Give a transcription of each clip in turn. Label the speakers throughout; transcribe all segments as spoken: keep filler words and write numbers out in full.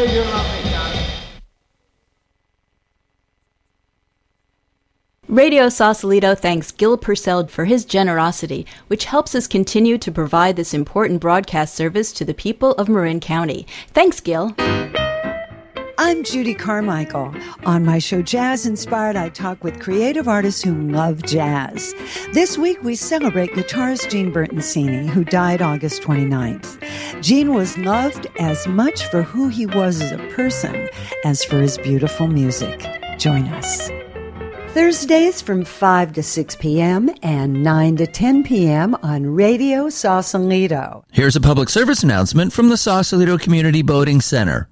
Speaker 1: Oh, you love me, darling.
Speaker 2: Radio Sausalito thanks Gil Purcell for his generosity, which helps us continue to provide this important broadcast service to the people of Marin County. Thanks, Gil.
Speaker 3: I'm Judy Carmichael. On my show Jazz Inspired, I talk with creative artists who love jazz. This week, we celebrate guitarist Gene Bertoncini, who died August twenty-ninth. Gene was loved as much for who he was as a person as for his beautiful music. Join us. Thursdays from five to six p.m. and nine to ten p.m. on Radio Sausalito.
Speaker 4: Here's a public service announcement from the Sausalito Community Boating Center.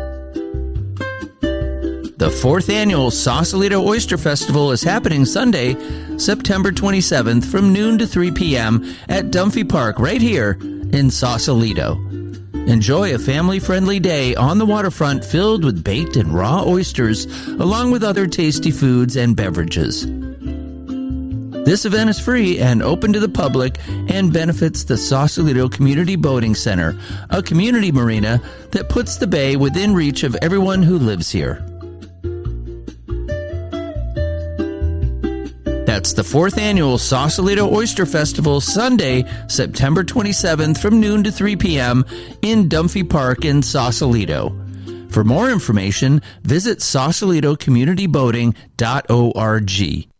Speaker 4: The fourth annual Sausalito Oyster Festival is happening Sunday, September twenty-seventh from noon to three p.m. at Dunphy Park right here in Sausalito. Enjoy a family-friendly day on the waterfront filled with baked and raw oysters, along with other tasty foods and beverages. This event is free and open to the public and benefits the Sausalito Community Boating Center, a community marina that puts the bay within reach of everyone who lives here. That's the fourth annual Sausalito Oyster Festival, Sunday, September twenty-seventh from noon to three p.m. in Dunphy Park in Sausalito. For more information, visit sausalito community boating dot org.